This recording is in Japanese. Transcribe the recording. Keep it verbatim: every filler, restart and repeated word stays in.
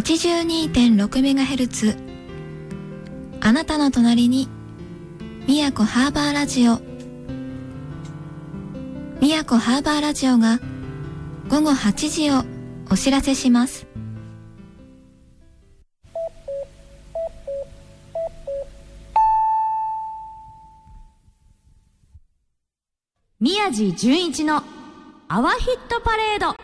ちじゅうにてんろくメガヘルツ、 あなたの隣に宮古ハーバーラジオ。宮古ハーバーラジオがごごはちじをお知らせします。 宮地純一のアワヒットパレード。